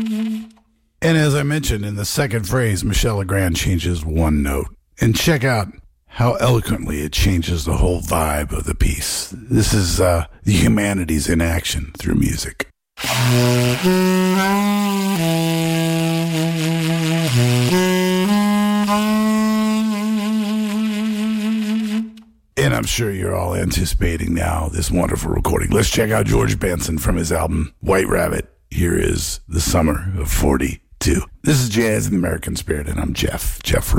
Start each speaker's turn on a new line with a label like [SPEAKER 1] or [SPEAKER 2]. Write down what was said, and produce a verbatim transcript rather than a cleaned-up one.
[SPEAKER 1] And as I mentioned in the second phrase, Michel Legrand changes one note. And check out how eloquently it changes the whole vibe of the piece. This is uh, the humanities in action through music. And I'm sure you're all anticipating now this wonderful recording. Let's check out George Benson from his album White Rabbit. Here is The Summer of forty-two. This is Jazz in the American Spirit, and I'm Jeff, Jeff Rubin.